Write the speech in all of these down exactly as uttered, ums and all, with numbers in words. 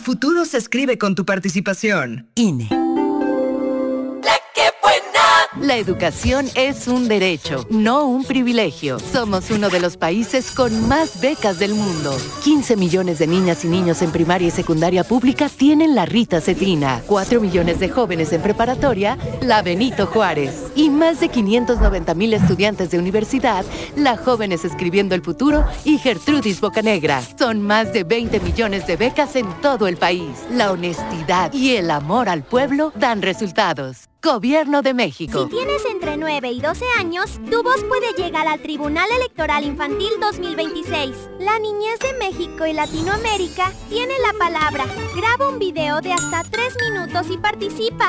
futuro se escribe con tu participación. I N E. La educación es un derecho, no un privilegio. Somos uno de los países con más becas del mundo. quince millones de niñas y niños en primaria y secundaria pública tienen la Rita Cetrina. cuatro millones de jóvenes en preparatoria, la Benito Juárez. Y más de quinientos noventa mil estudiantes de universidad, la Jóvenes Escribiendo el Futuro y Gertrudis Bocanegra. Son más de veinte millones de becas en todo el país. La honestidad y el amor al pueblo dan resultados. Gobierno de México. Si tienes entre nueve y doce años, tu voz puede llegar al Tribunal Electoral Infantil dos mil veintiséis. La niñez de México y Latinoamérica tiene la palabra. Graba un video de hasta tres minutos y participa.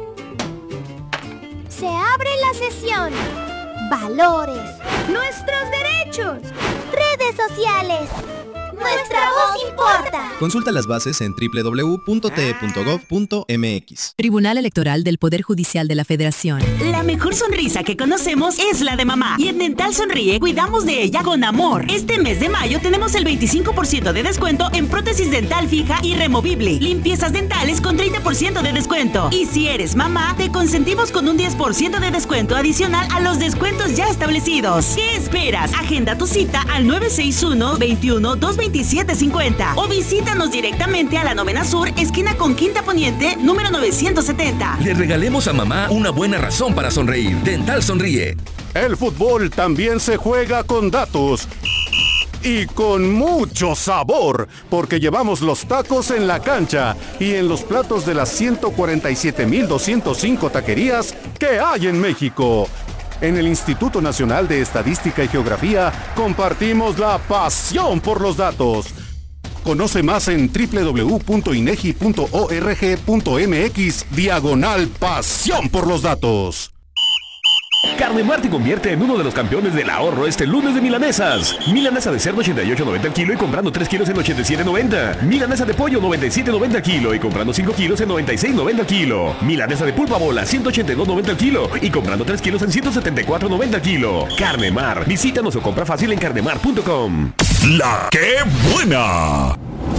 Se abre la sesión. Valores. Nuestros derechos. Redes sociales. Nuestra voz importa. Consulta las bases en doble u doble u doble u punto t e punto gov punto m x. Tribunal Electoral del Poder Judicial de la Federación. La mejor sonrisa que conocemos es la de mamá. Y en Dental Sonríe cuidamos de ella con amor. Este mes de mayo tenemos el veinticinco por ciento de descuento en prótesis dental fija y removible. Limpiezas dentales con treinta por ciento de descuento. Y si eres mamá, te consentimos con un diez por ciento de descuento adicional a los descuentos ya establecidos. ¿Qué esperas? Agenda tu cita al nueve seis uno, veintiuno, doscientos veintisiete cincuenta o visítanos directamente a la Novena Sur, esquina con Quinta Poniente, número novecientos setenta. Le regalemos a mamá una buena razón para sonreír. Dental Sonríe. El fútbol también se juega con datos. Y con mucho sabor, porque llevamos los tacos en la cancha y en los platos de las ciento cuarenta y siete mil doscientos cinco taquerías que hay en México. En el Instituto Nacional de Estadística y Geografía compartimos la pasión por los datos. Conoce más en doble u doble u doble u punto inegi punto org punto m x diagonal pasión por los datos. Carnemar te convierte en uno de los campeones del ahorro este lunes de milanesas. Milanesa de cerdo ochenta y ocho noventa el kilo y comprando tres kilos en ochenta y siete noventa. Milanesa de pollo noventa y siete noventa el kilo y comprando cinco kilos en noventa y seis noventa el kilo. Milanesa de pulpa bola ciento ochenta y dos noventa el kilo y comprando tres kilos en ciento setenta y cuatro noventa el kilo. Carnemar, visítanos o compra fácil en carnemar punto com. La ¡Qué buena!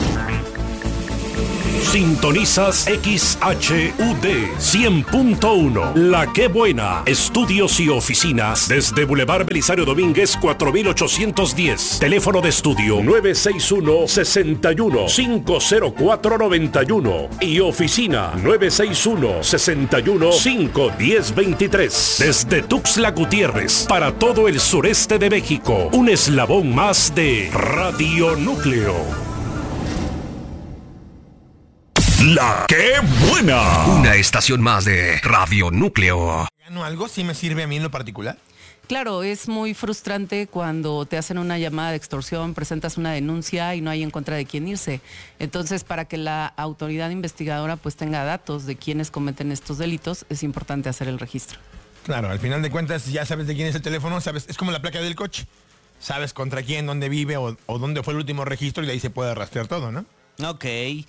Sintonizas X H U D cien punto uno. La Qué Buena. Estudios y oficinas desde Boulevard Belisario Domínguez cuatro mil ochocientos diez. Teléfono de estudio nueve seis uno, seis uno, cinco cero cuatro nueve uno y oficina nueve seis uno, seis uno, cinco uno cero dos tres. Desde Tuxtla Gutiérrez para todo el sureste de México. Un eslabón más de Radio Núcleo. La ¡Qué buena! Una estación más de Radio Núcleo. ¿Gano algo? ¿Sí me sirve a mí en lo particular? Claro, es muy frustrante cuando te hacen una llamada de extorsión, presentas una denuncia y no hay en contra de quién irse. Entonces, para que la autoridad investigadora pues tenga datos de quiénes cometen estos delitos, es importante hacer el registro. Claro, al final de cuentas ya sabes de quién es el teléfono, sabes, es como la placa del coche. Sabes contra quién, dónde vive o, o dónde fue el último registro y de ahí se puede rastrear todo, ¿no? Ok,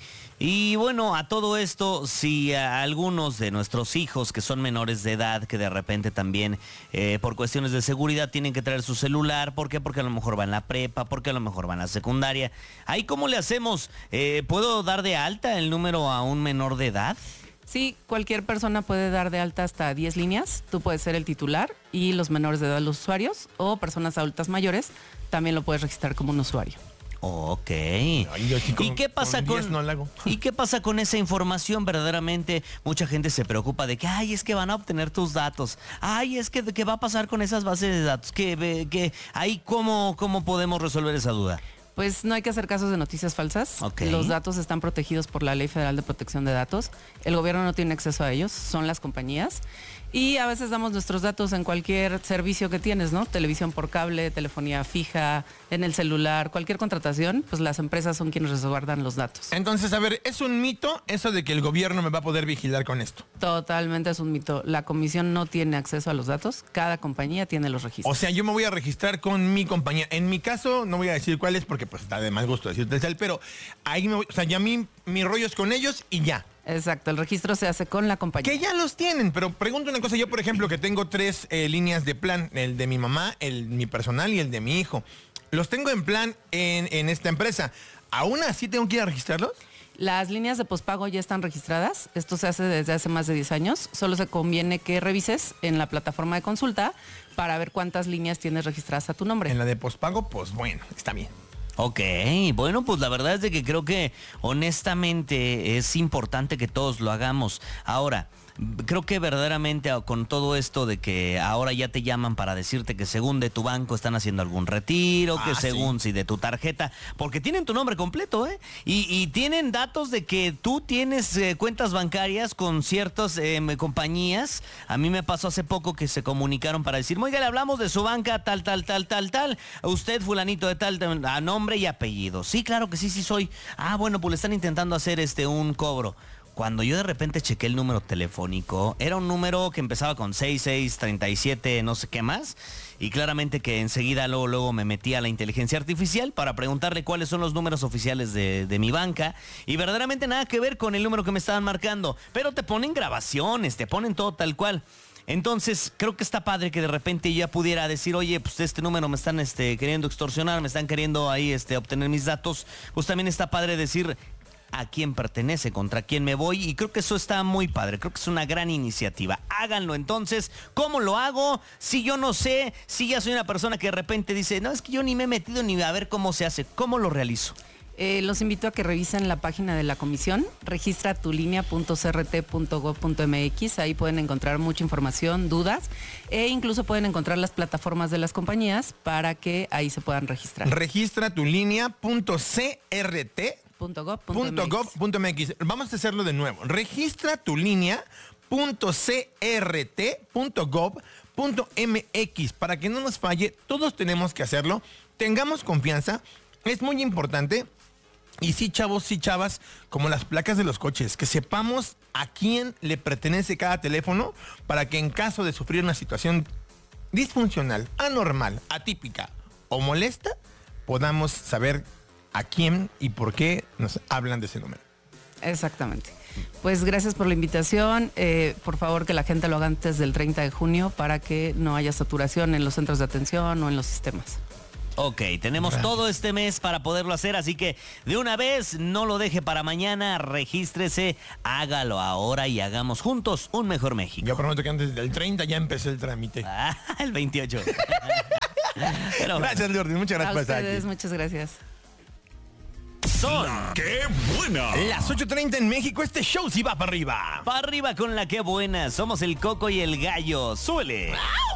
y bueno, a todo esto, si a algunos de nuestros hijos que son menores de edad, que de repente también eh, por cuestiones de seguridad tienen que traer su celular, ¿por qué? Porque a lo mejor van a la prepa, porque a lo mejor van a la secundaria. ¿Ahí cómo le hacemos? Eh, ¿Puedo dar de alta el número a un menor de edad? Sí, cualquier persona puede dar de alta hasta diez líneas, tú puedes ser el titular y los menores de edad los usuarios o personas adultas mayores también lo puedes registrar como un usuario. Ok. Ay, yo aquí con, ¿Y qué pasa con, con no ¿Y qué pasa con esa información? Verdaderamente mucha gente se preocupa de que ay, es que van a obtener tus datos. Ay, es que qué va a pasar con esas bases de datos. Que que ahí cómo cómo podemos resolver esa duda. Pues no hay que hacer casos de noticias falsas. Okay. Los datos están protegidos por la Ley Federal de Protección de Datos. El gobierno no tiene acceso a ellos, son las compañías. Y a veces damos nuestros datos en cualquier servicio que tienes, ¿no? Televisión por cable, telefonía fija, en el celular, cualquier contratación, pues las empresas son quienes resguardan los datos. Entonces, a ver, ¿es un mito eso de que el gobierno me va a poder vigilar con esto? Totalmente es un mito. La comisión no tiene acceso a los datos, cada compañía tiene los registros. O sea, yo me voy a registrar con mi compañía. En mi caso, no voy a decir cuál es porque pues está de mal gusto decirte el, pero ahí me voy, o sea, ya mi, mi rollo es con ellos y ya. Exacto, el registro se hace con la compañía. Que ya los tienen, pero pregunto una cosa. Yo, por ejemplo, que tengo tres eh, líneas de plan, el de mi mamá, el mi personal y el de mi hijo. Los tengo en plan en, en esta empresa. ¿Aún así tengo que ir a registrarlos? Las líneas de pospago ya están registradas. Esto se hace desde hace más de diez años. Solo se conviene que revises en la plataforma de consulta para ver cuántas líneas tienes registradas a tu nombre. En la de pospago, pues bueno, está bien. Ok, bueno, pues la verdad es de que creo que honestamente es importante que todos lo hagamos. Ahora, creo que verdaderamente con todo esto de que ahora ya te llaman para decirte que según de tu banco están haciendo algún retiro, ah, que según sí. si de tu tarjeta, porque tienen tu nombre completo, ¿eh? Y, y tienen datos de que tú tienes eh, cuentas bancarias con ciertas eh, compañías. A mí me pasó hace poco que se comunicaron para decir, oiga, le hablamos de su banca tal, tal, tal, tal, tal. Usted fulanito de tal, a nombre y apellido. Sí, claro que sí, sí soy. Ah, bueno, pues le están intentando hacer este un cobro. Cuando yo de repente chequé el número telefónico, era un número que empezaba con sesenta y seis, treinta y siete, no sé qué más. Y claramente que enseguida luego, luego me metí a la inteligencia artificial para preguntarle cuáles son los números oficiales de, de mi banca. Y verdaderamente nada que ver con el número que me estaban marcando. Pero te ponen grabaciones, te ponen todo tal cual. Entonces, creo que está padre que de repente ya pudiera decir, oye, pues este número me están este, queriendo extorsionar, me están queriendo ahí este, obtener mis datos. Pues también está padre decir a quién pertenece, contra quién me voy, y creo que eso está muy padre, creo que es una gran iniciativa. Háganlo entonces. ¿Cómo lo hago? Si yo no sé, si ya soy una persona que de repente dice, no, es que yo ni me he metido ni a ver cómo se hace, ¿cómo lo realizo? Eh, los invito a que revisen la página de la comisión, registra tu línea punto c r t punto gov punto m x, ahí pueden encontrar mucha información, dudas, e incluso pueden encontrar las plataformas de las compañías para que ahí se puedan registrar. Registra tu línea punto c r t punto gov punto m x. Vamos a hacerlo de nuevo. Registra tu línea punto c r t punto gov punto m x. Para que no nos falle, todos tenemos que hacerlo. Tengamos confianza. Es muy importante. Y sí, chavos, sí, chavas, como las placas de los coches, que sepamos a quién le pertenece cada teléfono para que en caso de sufrir una situación disfuncional, anormal, atípica o molesta, podamos saber a quién y por qué nos hablan de ese número. Exactamente. Pues gracias por la invitación. Eh, por favor, que la gente lo haga antes del treinta de junio para que no haya saturación en los centros de atención o en los sistemas. Ok, tenemos Gracias. todo este mes para poderlo hacer, así que de una vez no lo deje para mañana, regístrese, hágalo ahora y hagamos juntos un mejor México. Yo prometo que antes del treinta ya empecé el trámite. Ah, el veintiocho. Pero, gracias, Lourdes, muchas gracias a por estar ustedes, aquí. Muchas gracias. Son ¡Qué buena! Las ocho treinta en México, este show sí va para arriba. Para arriba con la Qué Buena. Somos el Coco y el Gallo. ¡Súbele! ¡Au!